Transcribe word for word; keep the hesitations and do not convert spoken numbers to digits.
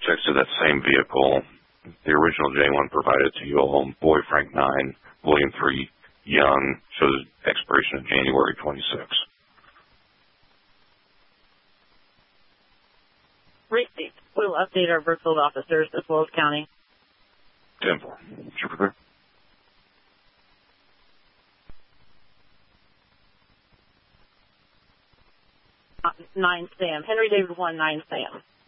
Checks to that same vehicle. The original J one provided to you all, Boy Frank nine, William three, Young, shows expiration of January twenty-sixth. Received. We'll update our Brookfield officers as well as county. ten four. Super. nine Sam. Henry David one, nine Sam.